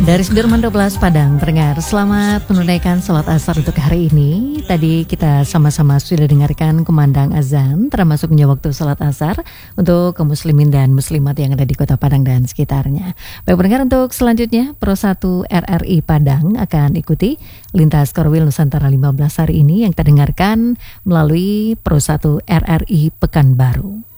Dari Sudirman 12 Padang, pendengar, selamat menunaikan salat asar untuk hari ini. Tadi kita sama-sama sudah dengarkan kumandang azan, termasuknya waktu salat asar untuk kaum muslimin dan muslimat yang ada di Kota Padang dan sekitarnya. Baik pendengar, untuk selanjutnya Pro 1 RRI Padang akan ikuti lintas Korwil Nusantara 15 hari ini yang kita dengarkan melalui Pro 1 RRI Pekanbaru.